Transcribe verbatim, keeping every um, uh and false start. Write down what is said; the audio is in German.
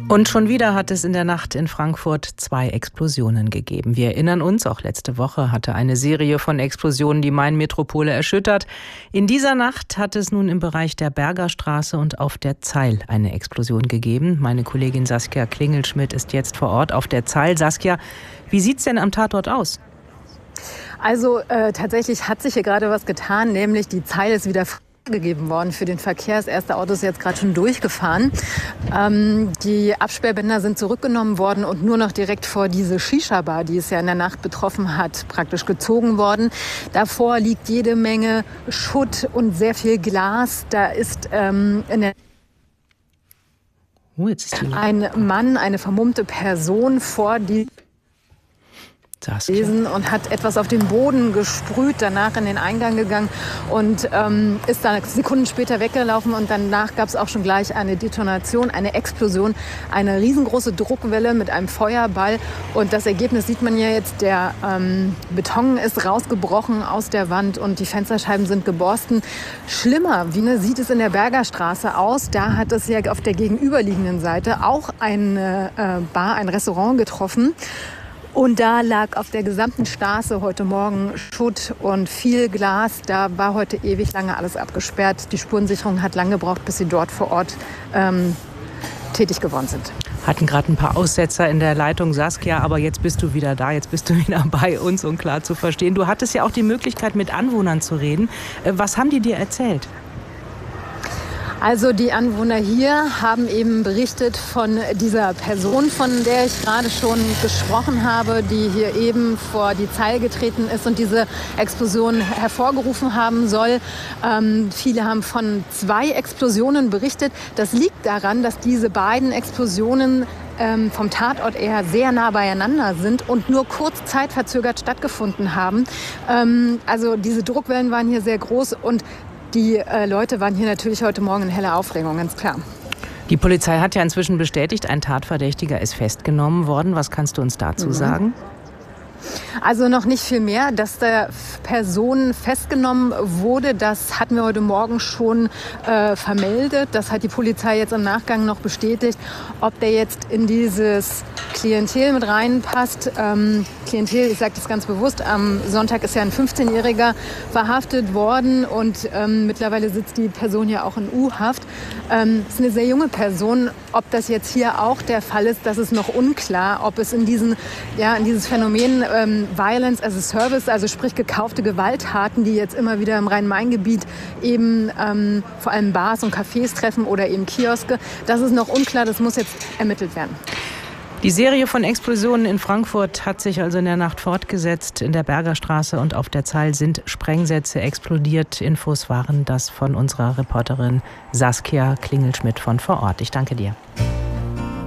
Und schon wieder hat es in der Nacht in Frankfurt zwei Explosionen gegeben. Wir erinnern uns, auch letzte Woche hatte eine Serie von Explosionen die Main-Metropole erschüttert. In dieser Nacht hat es nun im Bereich der Bergerstraße und auf der Zeil eine Explosion gegeben. Meine Kollegin Saskia Klingelschmidt ist jetzt vor Ort auf der Zeil. Saskia, wie sieht's denn am Tatort aus? Also äh, tatsächlich hat sich hier gerade was getan, nämlich die Zeil ist wieder gegeben worden für den Verkehr. Das erste Auto ist jetzt gerade schon durchgefahren. Ähm, die Absperrbänder sind zurückgenommen worden und nur noch direkt vor diese Shisha-Bar, die es ja in der Nacht betroffen hat, praktisch gezogen worden. Davor liegt jede Menge Schutt und sehr viel Glas. Da ist ähm, in der oh, jetzt ist die ein Mann, eine vermummte Person vor die Saskia. und hat etwas auf den Boden gesprüht, danach in den Eingang gegangen und ähm, ist dann Sekunden später weggelaufen und danach gab es auch schon gleich eine Detonation, eine Explosion, eine riesengroße Druckwelle mit einem Feuerball und das Ergebnis sieht man ja jetzt, der ähm, Beton ist rausgebrochen aus der Wand und die Fensterscheiben sind geborsten. Schlimmer, wie ne, sieht es in der Bergerstraße aus, da hat es ja auf der gegenüberliegenden Seite auch eine äh, Bar, ein Restaurant getroffen. Und da lag auf der gesamten Straße heute Morgen Schutt und viel Glas. Da war heute ewig lange alles abgesperrt. Die Spurensicherung hat lange gebraucht, bis sie dort vor Ort ähm, tätig geworden sind. Hatten gerade ein paar Aussetzer in der Leitung, Saskia, aber jetzt bist du wieder da, jetzt bist du wieder bei uns und klar zu verstehen. Du hattest ja auch die Möglichkeit, mit Anwohnern zu reden. Was haben die dir erzählt? Also die Anwohner hier haben eben berichtet von dieser Person, von der ich gerade schon gesprochen habe, die hier eben vor die Zeil getreten ist und diese Explosion hervorgerufen haben soll. Ähm, viele haben von zwei Explosionen berichtet. Das liegt daran, dass diese beiden Explosionen ähm, vom Tatort eher sehr nah beieinander sind und nur kurz zeitverzögert stattgefunden haben. Ähm, also diese Druckwellen waren hier sehr groß und die äh, Leute waren hier natürlich heute Morgen in heller Aufregung, ganz klar. Die Polizei hat ja inzwischen bestätigt, ein Tatverdächtiger ist festgenommen worden. Was kannst du uns dazu mhm. sagen? Also noch nicht viel mehr, dass der Person festgenommen wurde, das hatten wir heute Morgen schon äh, vermeldet. Das hat die Polizei jetzt im Nachgang noch bestätigt. Ob der jetzt in dieses Klientel mit reinpasst, ähm, Klientel, ich sage das ganz bewusst, am Sonntag ist ja ein fünfzehnjähriger verhaftet worden und ähm, mittlerweile sitzt die Person ja auch in U-Haft. Ähm, ist eine sehr junge Person. Ob das jetzt hier auch der Fall ist, das ist noch unklar. Ob es in diesen, ja, in dieses Phänomen ähm, Violence as a Service, also sprich gekaufte Gewalttaten, die jetzt immer wieder im Rhein-Main-Gebiet eben ähm, vor allem Bars und Cafés treffen oder eben Kioske, das ist noch unklar. Das muss jetzt ermittelt werden. Die Serie von Explosionen in Frankfurt hat sich also in der Nacht fortgesetzt. In der Bergerstraße und auf der Zeil sind Sprengsätze explodiert. Infos waren das von unserer Reporterin Saskia Klingelschmidt von vor Ort. Ich danke dir.